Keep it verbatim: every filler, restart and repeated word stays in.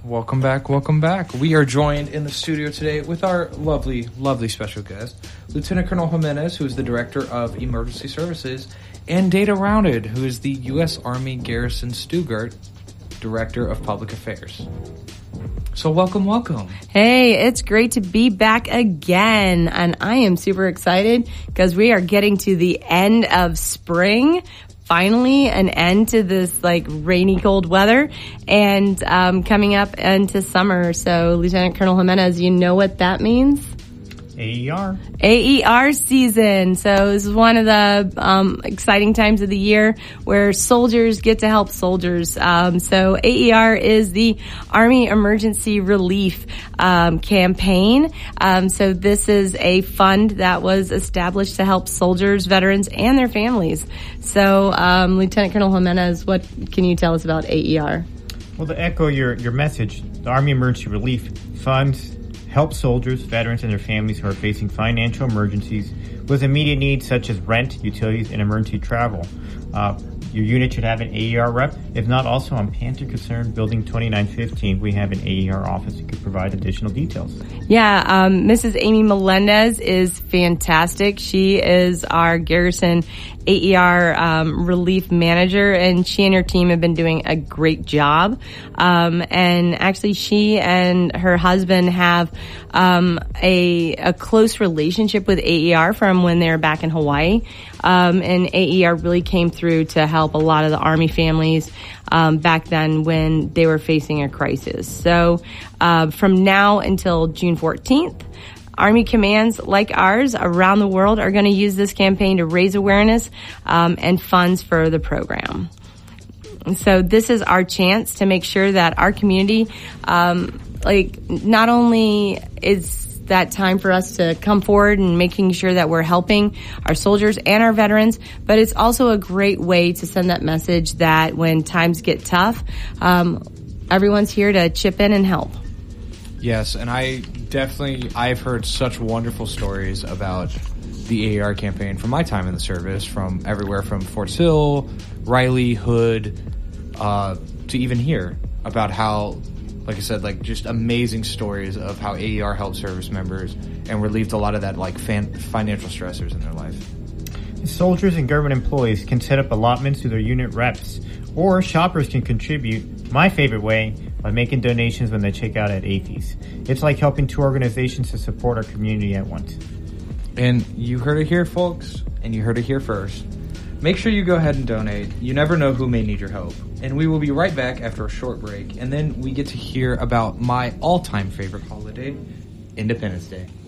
Welcome back, welcome back. We are joined in the studio today with our lovely, lovely special guest, Lieutenant Colonel Jimenez, who is the Director of Emergency Services, and Data Rounded, who is the U S Army Garrison Stuttgart Director of Public Affairs. So welcome, welcome. Hey, it's great to be back again. And I am super excited because we are getting to the end of spring. Finally, an end to this like rainy, cold weather, and um, coming up into summer. So, Lieutenant Colonel Jimenez, you know what that means? A E R. A E R season. So this is one of the um, exciting times of the year where soldiers get to help soldiers. Um, so A E R is the Army Emergency Relief um, Campaign. Um, so this is a fund that was established to help soldiers, veterans, and their families. So um, Lieutenant Colonel Jimenez, what can you tell us about A E R? Well, to echo your, your message, the Army Emergency Relief Fund help soldiers, veterans, and their families who are facing financial emergencies with immediate needs such as rent, utilities, and emergency travel. Uh, your unit should have an A E R rep. If not, also on Panther Concern Building twenty-nine fifteen, we have an A E R office that could provide additional details. Yeah, um, Missus Amy Melendez is fantastic. She is our Garrison A E R um, relief manager, and she and her team have been doing a great job. Um, and actually, she and her husband have um, a a close relationship with A E R from when they were back in Hawaii. Um, and A E R really came through to help a lot of the Army families um, back then when they were facing a crisis. So uh, from now until June fourteenth, Army commands like ours around the world are going to use this campaign to raise awareness um, and funds for the program. And so this is our chance to make sure that our community, um, like, not only is that time for us to come forward and making sure that we're helping our soldiers and our veterans, but it's also a great way to send that message that when times get tough, um, everyone's here to chip in and help. Yes, and I definitely, I've heard such wonderful stories about the A E R campaign from my time in the service, from everywhere from Fort Sill, Riley, Hood, uh, to even here, about how, like I said, like just amazing stories of how A E R helped service members and relieved a lot of that like fan- financial stressors in their life. Soldiers and government employees can set up allotments to their unit reps, or shoppers can contribute, my favorite way, by making donations when they check out at A F E S. It's like helping two organizations to support our community at once. And you heard it here, folks, and you heard it here first. Make sure you go ahead and donate. You never know who may need your help. And we will be right back after a short break, and then we get to hear about my all-time favorite holiday, Independence Day.